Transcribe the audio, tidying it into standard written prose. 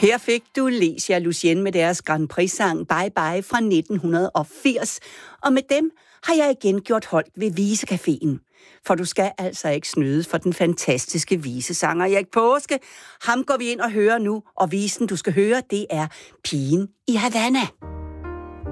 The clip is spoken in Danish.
Her fik du Lesia Lucienne med deres Grand Prix-sang Bye Bye fra 1980. Og med dem har jeg igen gjort holdt ved Visecaféen. For du skal altså ikke snyde for den fantastiske visesanger Erik Paaske. Ham går vi ind og hører nu, og visen du skal høre, det er Pigen i Havana.